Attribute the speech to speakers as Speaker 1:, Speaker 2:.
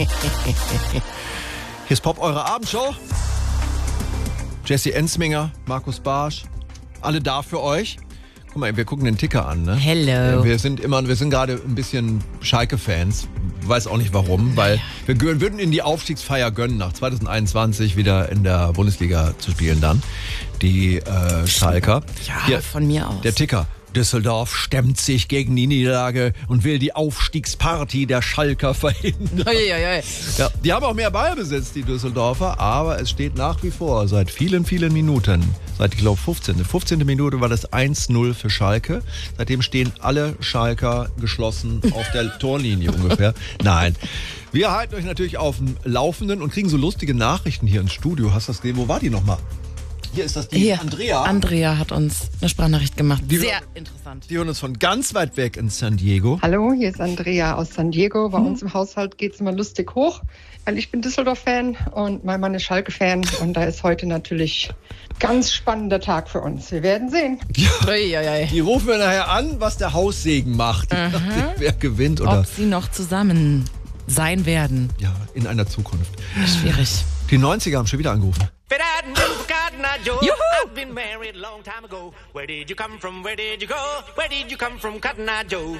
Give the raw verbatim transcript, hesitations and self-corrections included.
Speaker 1: Hier ist Pop, eure Abendshow. Jesse Ensminger, Markus Barsch, alle da für euch. Guck mal, wir gucken den Ticker an, ne?
Speaker 2: Hello.
Speaker 1: Wir sind immer, wir sind gerade ein bisschen Schalke-Fans. Weiß auch nicht warum, weil wir gö- würden ihnen die Aufstiegsfeier gönnen, nach zwanzig einundzwanzig wieder in der Bundesliga zu spielen dann. Die äh, Schalker.
Speaker 2: Ja,
Speaker 1: Hier,
Speaker 2: von mir aus.
Speaker 1: der Ticker. Düsseldorf stemmt sich gegen die Niederlage und will die Aufstiegsparty der Schalker verhindern.
Speaker 2: Oi, oi, oi.
Speaker 1: Ja, die haben auch mehr Ballbesitz, die Düsseldorfer, aber es steht nach wie vor seit vielen, vielen Minuten, seit ich glaube fünfzehnte fünfzehnte Minute war das eins null für Schalke. Seitdem stehen alle Schalker geschlossen auf der Torlinie ungefähr. Nein, wir halten euch natürlich auf dem Laufenden und kriegen so lustige Nachrichten hier ins Studio. Hast du das gesehen? Wo war die nochmal? Hier ist das die
Speaker 2: Hier,
Speaker 1: Andrea.
Speaker 2: Andrea hat uns eine Sprachnachricht gemacht.
Speaker 1: Die
Speaker 2: Sehr
Speaker 1: hör-
Speaker 2: interessant.
Speaker 1: Die hören uns von ganz weit weg in San Diego.
Speaker 3: Hallo, hier ist Andrea aus San Diego. Bei uns im Haushalt geht es immer lustig hoch, weil ich bin Düsseldorf-Fan und mein Mann ist Schalke-Fan. Und da ist heute natürlich ein ganz spannender Tag für uns. Wir werden sehen.
Speaker 1: Ja,
Speaker 2: Ui, ui, ui.
Speaker 1: die rufen wir nachher an, was der Haussegen macht. Wer gewinnt oder
Speaker 2: Ob sie noch zusammen sein werden.
Speaker 1: ja, in einer Zukunft.
Speaker 2: Schwierig.
Speaker 1: Die neunziger haben schon wieder angerufen.
Speaker 4: If it hadn't been for Cotton Eye Joe,
Speaker 2: Juhu!
Speaker 4: I've been married a long time ago. Where did you come from? Where did you go? Where did you come from, Cotton Eye Joe?